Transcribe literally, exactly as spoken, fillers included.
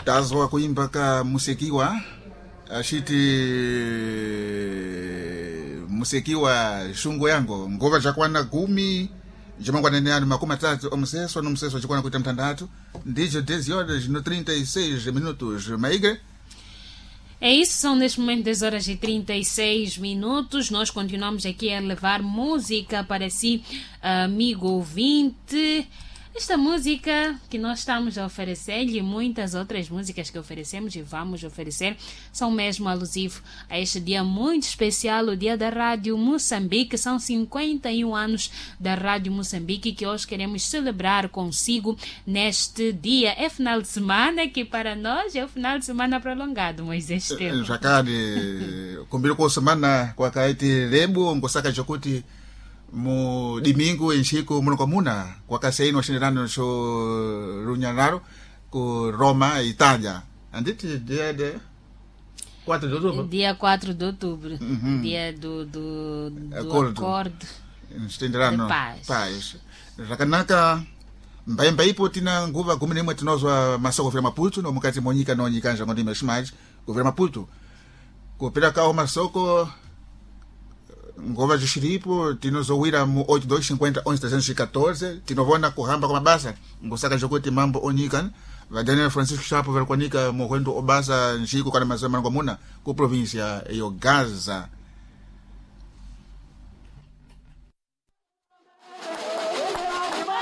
tazo kuimba ka Musekiwa ashiti Musekiwa shungu yango ngova chakwana gumi Jumangwa nene ano makumi matatu omuseso no museso chikwana kuita mtandatu ndicho dez horas no trinta e seis minutos Maigre. É isso, são neste momento dez horas e trinta e seis minutos. Nós continuamos aqui a levar música para si, amigo ouvinte. Esta música que nós estamos a oferecer e muitas outras músicas que oferecemos e vamos oferecer são mesmo alusivos a este dia muito especial, o dia da Rádio Moçambique. São cinquenta e um anos da Rádio Moçambique que hoje queremos celebrar consigo neste dia. É final de semana que para nós é o final de semana prolongado, Moisés Estevam. Jacare, combino com semana com a Caete Rebo, Ngosaka Jokuti, mo domingo em Chico Monocomuna, com a Caseino Xinirano Show Runhanaro, com Roma e Itália. Andite dia de quatro de outubro? Dia quatro de outubro, uhum. Dia do, do, do acordo, acordo de paz. Paz. Rakanaka, mbai mbai po tina nguva gumine mwe tinozwa masoko vya Maputo, no mukati monyika no nyikanja ngondi meshimaji, kuvya Maputo. Kupira kao masoko, ngova jishiripo tinozowira mu oito dois cinquenta onze trezentos e quatorze tinovona kuhamba kwa mabasa ngosaka jokuti mambo onyikan va Daniel Francisco Chapo verkwanika muhwendo obasa njiko kana mazama ngomuna ku província yo Gaza